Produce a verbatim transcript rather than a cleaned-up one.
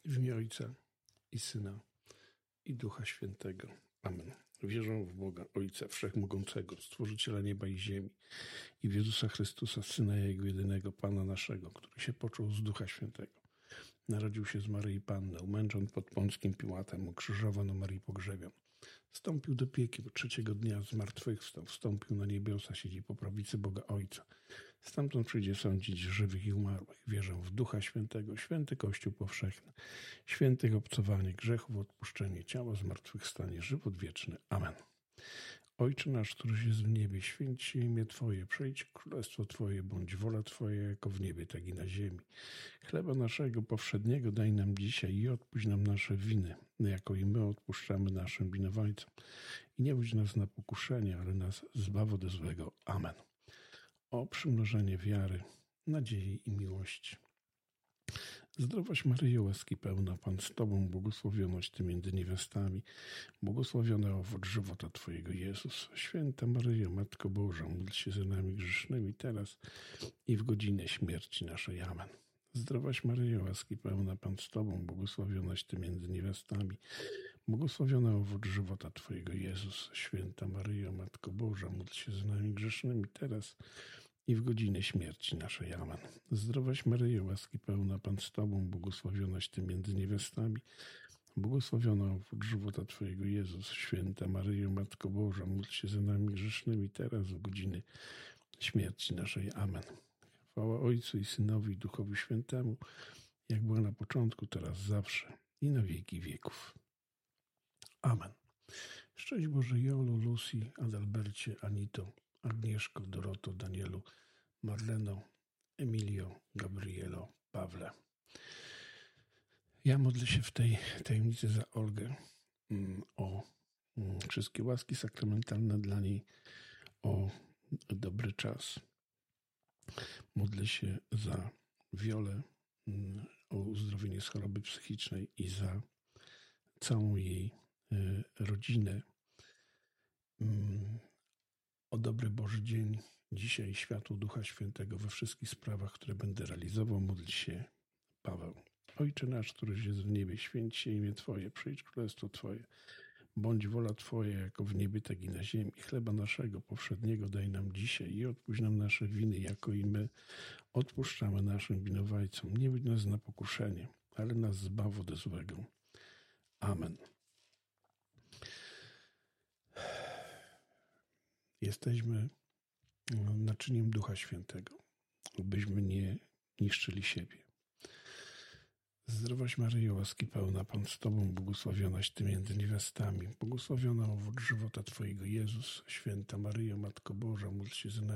W imię Ojca i Syna i Ducha Świętego. Amen. Wierzę w Boga, Ojca Wszechmogącego, Stworzyciela nieba i ziemi, i w Jezusa Chrystusa, Syna Jego jedynego, Pana naszego, który się począł z Ducha Świętego. Narodził się z Maryi Panny, umęczon pod Pąckim Piłatem, ukrzyżowano Maryi pogrzebion. Wstąpił do piekieł, trzeciego dnia zmartwychwstał, wstąpił na niebiosa, siedzi po prawicy Boga Ojca. Stamtąd przyjdzie sądzić żywych i umarłych. Wierzę w Ducha Świętego, święty Kościół powszechny, świętych obcowanie grzechów, odpuszczenie ciała, zmartwychwstanie, żywot wieczny. Amen. Ojcze nasz, któryś jest w niebie, święć się imię Twoje, przyjdź królestwo Twoje, bądź wola Twoja jako w niebie, tak i na ziemi. Chleba naszego powszedniego daj nam dzisiaj i odpuść nam nasze winy, jako i my odpuszczamy naszym winowajcom. I nie wódź nas na pokuszenie, ale nas zbaw ode złego. Amen. O przymnożenie wiary, nadziei i miłości. Zdrowaś Maryjo, łaski pełna, Pan z Tobą, błogosławionaś Ty między niewiastami, błogosławiony owoc żywota Twojego, Jezus. Święta Maryjo, Matko Boża, módl się za nami grzesznymi teraz i w godzinę śmierci naszej. Amen. Zdrowaś Maryjo, łaski pełna, Pan z Tobą, błogosławionaś Ty między niewiastami, błogosławiony owoc żywota Twojego, Jezus. Święta Maryjo, Matko Boża, módl się za nami grzesznymi teraz i w godzinę śmierci naszej. Amen. Zdrowaś Maryjo, łaski pełna, Pan z Tobą, błogosławionaś Ty między niewiastami, błogosławiony owoc żywota Twojego, Jezus. Święta Maryjo, Matko Boża, módl się za nami grzesznymi teraz w godzinę śmierci naszej. Amen. Chwała Ojcu i Synowi i Duchowi Świętemu, jak była na początku, teraz, zawsze i na wieki wieków. Amen. Szczęść Boże Jolu, Lucy, Adalbercie, Anito, Agnieszko, Doroto, Danielu, Marleno, Emilio, Gabrielo, Pawle. Ja modlę się w tej tajemnicy za Olgę, o wszystkie łaski sakramentalne dla niej, o dobry czas. Modlę się za Wiolę, o uzdrowienie z choroby psychicznej i za całą jej rodzinę. O dobry Boży dzień, dzisiaj światło Ducha Świętego we wszystkich sprawach, które będę realizował. Módl się Paweł. Ojcze nasz, któryś jest w niebie, święć się imię Twoje, przyjdź królestwo Twoje. Bądź wola Twoja, jako w niebie, tak i na ziemi. Chleba naszego powszedniego daj nam dzisiaj i odpuść nam nasze winy, jako i my odpuszczamy naszym winowajcom. Nie wódź nas na pokuszenie, ale nas zbaw ode złego. Amen. Jesteśmy naczyniem Ducha Świętego, byśmy nie niszczyli siebie. Zdrowaś Maryjo, łaski pełna, Pan z Tobą, błogosławionaś Ty między niewiastami, błogosławiona owoc żywota Twojego, Jezus. Święta Maryjo, Matko Boża, módl się za nami